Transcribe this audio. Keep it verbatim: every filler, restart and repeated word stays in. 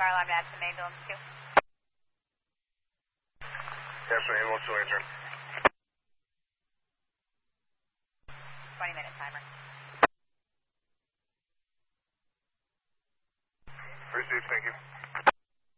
fire alarm to Addison, Main Building two. Yes, sir, one two eight, sir. twenty minute timer. Received, thank you.